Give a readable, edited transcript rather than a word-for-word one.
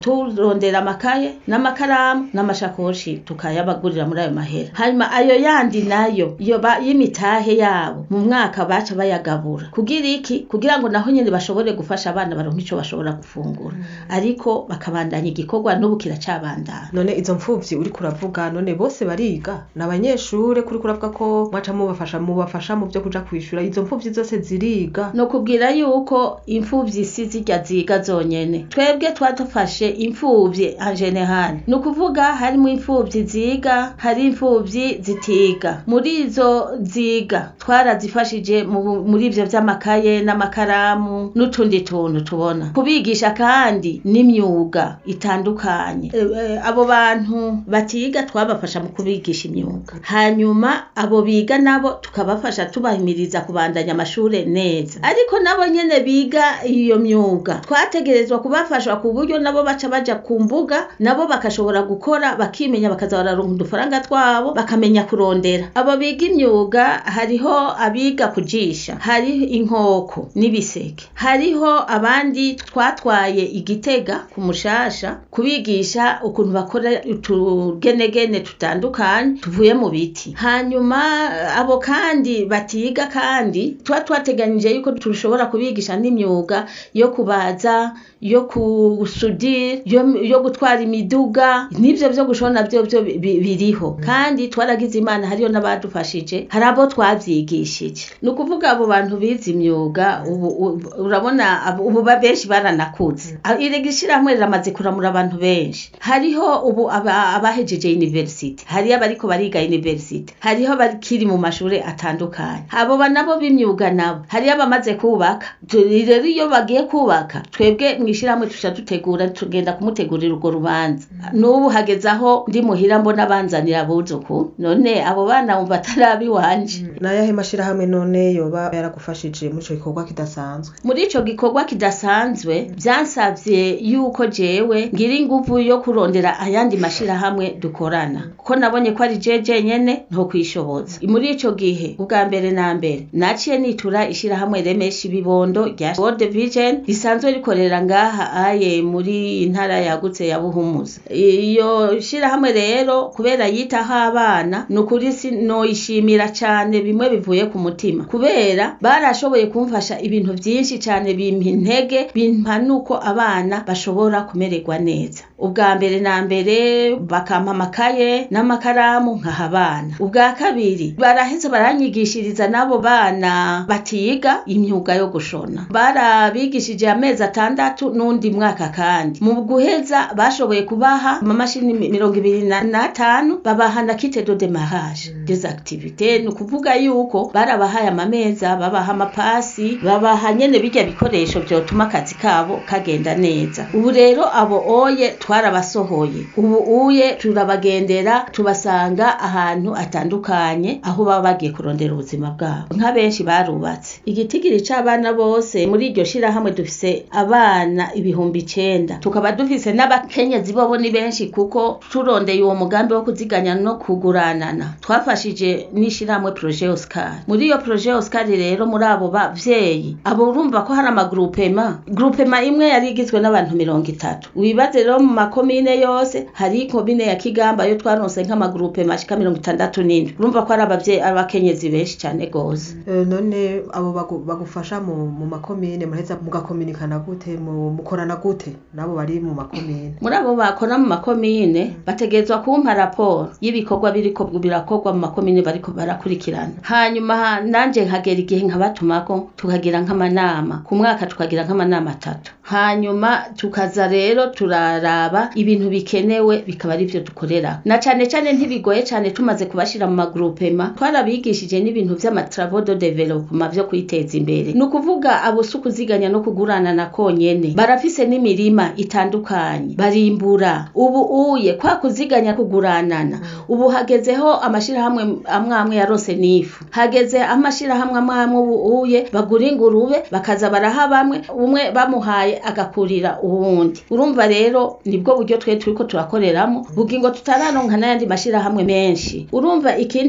turondera amakaye n'amakaramu n'amashakoshi tukayabagurira muri ayo mahera. Hanyuma ayo yandi nayo y'imitahe yabo mu mwaka baca bayagabura kugira iki, kugira ngo naho nyene bashobore gufasha abana baronke ico bashobora gufungura, ariko bakabandanya igikorwa n'ubu kiracabandana. None izo mfuvyi uri kuravuga none bose bariga n'abanyeshure kuri kuravuga ko mwaca mubafasha mu byo kuja kwishura, izo mfuvyi zose ziriga? No kubwira yuko imfuvyi si zirya ziga zonyene, twebwe twadufashe imfuvyi en general, no kuvuga harimo imfuvyi ziga, hari imfuvyi zitiga. Muri izo ziga twarazifashije muri ivyo vy'amakaye n'amakaramu n'utundi tuntu tubona, kubigisha kandi n'imyuga itandukanye. Abo bantu batiga twabafasha mu kubigisha imyuga, hanyuma abo biga nabo tukabafasha tubahimiriza kubandanya amashure neza. Ariko nabo nyene biga iyo myuga twategerezwa kubafasha ku buryo nabo baca baja ku mbuga, nabo bakashobora gukora bakimenya, bakaza bararonka udufaranga twabo, bakamenya kurondera. Abo biga imyuga hariho abiga kujisha, hariho inkoko n'ibiseke, hariho abandi twatwaye Igitega ku Mushasha kubigisha ukuntu bakora utugenegene tutandukanye tuvuye mu biti. Hanyuma abo kandi batiga kandi twateganyije yuko tushobora kubigisha n'imyuga yo kubaza, yo kusudira, yo gutwara imiduga, n'ivyo vyo gushona byo biriho. Kandi twaragize Imana hariyo n'abadufashije, harabo twavyigishije. No kuvuga abo bantu bize imyuga ubu urabona ubu benshi baranakuze. Iregishira hamwe ramaze kuramura abantu benshi. Hariho ubu abahejeje university, hariyo abariko bariga university, hariho barikiri mu mashure atandukanye. Abo banabo b'imyuga nabo hariyo abamaze kubaka. Rero iyo bagiye kubaka, twebwe mwishirahamwe tusha dutegura, tugenda kumutegurira urwo rubanza. N'ubu hagezaho ndi muhira mbona banzanira buzuku, none abo bana umva atarabi wanje. Nayahe mashirahamwe none yoba yaragufashije muri ico gikorwa kidasanzwe? Muri ico gikorwa kidasanzwe byansavye yuko jewe ngira inguvu yo kurondera ayandi mashirahamwe dukorana, kuko nabonye ko ari jeje nyene nto kwishoboza. Muri ico gihe ubwa mbere na mbere naciye nitura ishirahamwe Remesha Ibibondo rya World Vision risanzwe rikorera ngaha aye muri intara yagutse ya Buhumuza. Iyo shirahamwe rero kubera yitaho abana nukuri no ishimira cyane, bimwe bivuye ku mutima, kubera barashoboye kumfasha ibintu byinshi cyane, bimpa intege, bimpa nuko abana bashobora kumererwa neza. Ubwa mbere na mbere bakampa amakaye n'amakaramu nkaha abana. Ubwa kabiri baraheze baranyigishiriza nabo bana batiga imyuga yo gushona, barabigishije amezi 6 n'undi mwaka. Kandi mu guheza bashoboye kubaha amamashini 25, babaha na kit de démarrage des activités. No kuvuga yuko barabahaye amameza, babaha amapasi, babaha nyene bijya bikoresho byotuma akazi kabo kagenda neza. Ubu rero abo oye twarabasohoye, ubu uye turabagendera, tubasanga ahantu atandukanye aho baba bagiye kurondera ubuzima bwabo. Nka benshi barubatse. Igitigiri c'abana bose muri iryo shirahamwe dufise abana 9,000, tukaba dufise n'abakenyezi bobo ni benshi, kuko turondeye uwo mugambi wo kuziganya no kuguranana twafashije n'ishirahamwe Projet Oscar. Muri iyo Projet Oscar rero muri abo bavyeyi abo urumva ko hari groupema imwe yari igizwe n'abantu 30. Wibaze rero mu makomine yose hari komine ya Kigamba yo twaronse nk'amagroupema ashika 67. Urumva ko ari abavyeyi abakenyezi benshi cyane gose. None abo bagufasha mu makomine muraheza mugakominikana gute, mukorana gute nabo bari mu makomine? Muri abo bakora mu makomine bategezwa kumpa raporo y'ibikorwa biriko birakorwa mu makomine bariko barakurikirana. Hanyuma nanje nkagera igihe nkabatumako tukagira nk'amanama ku mwaka, tukagira nk'amanama 3. Hanyuma tukaza rero turaraba ibintu bikenewe, bikaba ari byo dukorera. Na cyane cyane ntibigoye cyane, tumaze kubashira mu magroupema twarabigishije n'ibintu by'amatravo de development byo kwiteza imbere. No kuvuga abo sukuziganya no kugurana na konyene barafise n'imirima itandukanye barimbura. Ubu uye kwa kuziganya kuguranana, ubu hagezeho amashirahamwe amwe yarose nifu, hageze amashirahamwe amwe ubu uye bagura ingurube bakaza baraha bamwe, umwe bamuhaye agakurira uwundi. Urumva rero nibwo buryo twe turiko turakoreramo, bugingo tutararonka n'ayandi mashirahamwe menshi. Urumva ikindi